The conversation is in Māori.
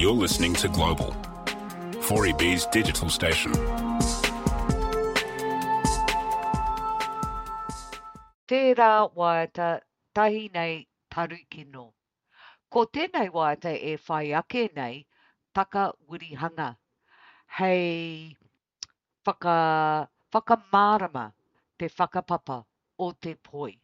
You're listening to Global, 4EB's digital station. Tērā wāta tahi nei tarukino. Ko tēnei wāta e whai ake nei taka wirihanga. Hei whakamārama te whakapapa o te poi.